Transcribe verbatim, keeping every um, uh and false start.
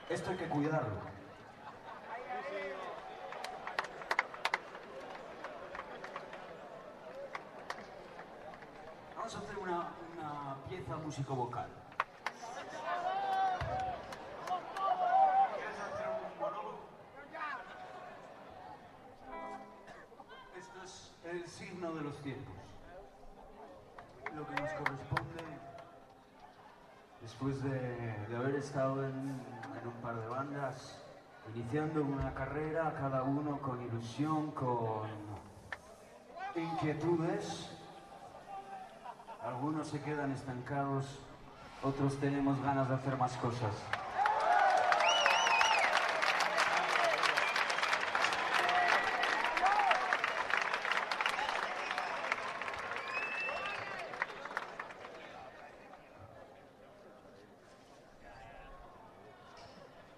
Esto hay que cuidarlo. Vamos a hacer una, una pieza músico-vocal. ¿Quieres hacer un monólogo? Esto es el signo de los tiempos. Lo que nos corresponde, después de, de haber estado en, en un par de bandas, iniciando una carrera, cada uno con ilusión, con inquietudes. Algunos se quedan estancados, otros tenemos ganas de hacer más cosas.